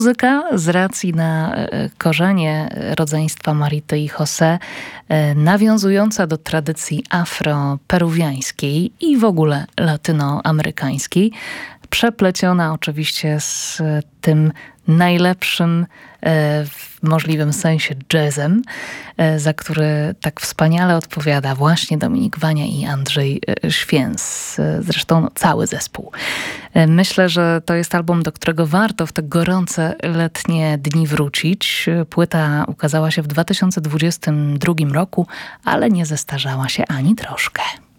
muzyka z racji na korzenie rodzeństwa Marity i José, nawiązująca do tradycji afro-peruwiańskiej i w ogóle latynoamerykańskiej, przepleciona oczywiście z tym najlepszym w możliwym sensie jazzem, za który tak wspaniale odpowiada właśnie Dominik Wania i Andrzej Święs. Zresztą cały zespół. Myślę, że to jest album, do którego warto w te gorące letnie dni wrócić. Płyta ukazała się w 2022 roku, ale nie zestarzała się ani troszkę.